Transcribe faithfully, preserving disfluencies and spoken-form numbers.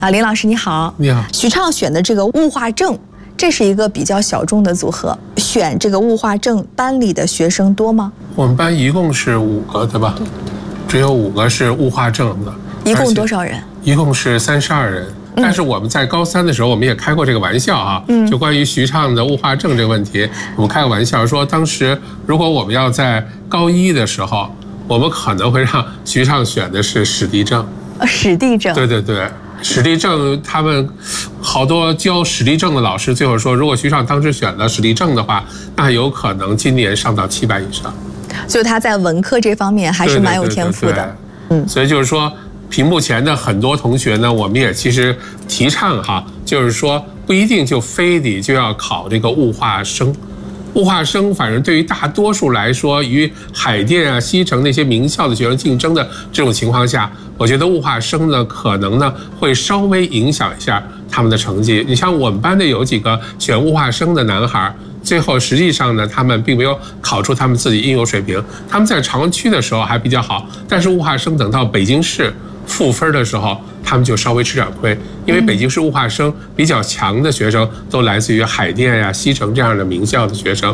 啊，林老师你好。 你好。 徐畅选的这个物化正，这是一个比较小众的组合。选这个物化正班里的学生多吗？ 我们班一共是五个，对吧？只有五个是物化正的。 一共多少人？ 一共是三十二人。嗯、但是我们在高三的时候，我们也开过这个玩笑啊，嗯、就关于徐畅的物化正这个问题，我们开个玩笑说，当时如果我们要在高一的时候，我们可能会让徐畅选的是史地政。 呃，史地政。 对对对。史地政，他们好多教史地政的老师最后说，如果徐畅当时选了史地政的话，那有可能今年上到七百以上。 就他在文科这方面还是蛮有天赋的。对对对对嗯，所以就是说，屏幕前的很多同学呢，我们也其实提倡哈，就是说不一定就非得就要考这个物化生。物化生，反正对于大多数来说，与海淀啊、西城那些名校的学生竞争的这种情况下，我觉得物化生呢，可能呢会稍微影响一下他们的成绩。你像我们班的有几个选物化生的男孩，最后实际上呢，他们并没有考出他们自己应有水平。他们在长区的时候还比较好，但是物化生等到北京市赋分的时候，他们就稍微吃点亏，因为北京市物化生比较强的学生都来自于海淀呀、西城这样的名校的学生。